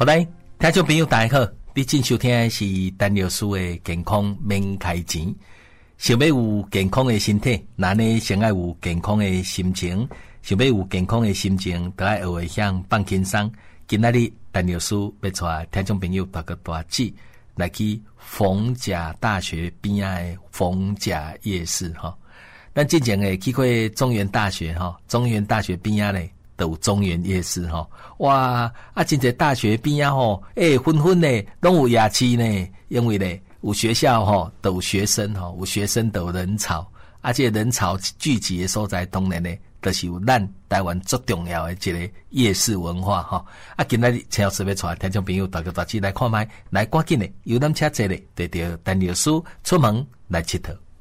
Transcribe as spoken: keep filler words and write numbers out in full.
好来，听众朋友大家好，你正收听的是陈老师的健康免开钱。想要有健康的身体，那呢先要有健康的心情。想要有健康的心情，就要学会向放轻松。今仔日陈老师要带听众朋友大个大志来去逢甲大学边仔的逢甲夜市哈。咱之前诶去过中原大学哈，中原大学边仔咧都有中原夜市哈。哇，啊，真侪大学边仔吼，诶、欸，纷纷咧拢有夜市呢，因为咧有学校吼，都有学生吼，有学生都有人潮，啊，这个人潮聚集的所在，当然咧，就是有咱台湾最重要的一个夜市文化哈。啊，今日陈老师要带听众朋友大家大家来看卖，来赶紧咧，游览车坐咧，对着陈老师出门来佚佗。